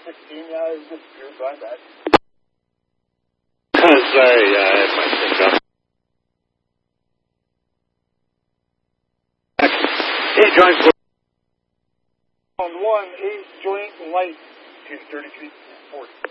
16, yeah, it disappeared, so I'm back. Sorry, I had my thing up. Hey, joint. On 1, 8 joint light, 233 40.